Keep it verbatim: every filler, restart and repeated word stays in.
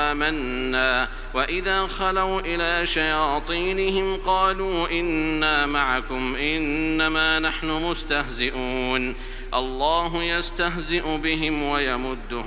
آمنا وإذا خلوا إلى شياطينهم قالوا إنا معكم إنما نحن مستهزئون الله يستهزئ بهم ويمدهم